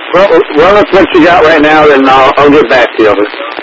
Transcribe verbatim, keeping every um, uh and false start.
Well, well, that's what you got right now, then I'll, I'll get back to you.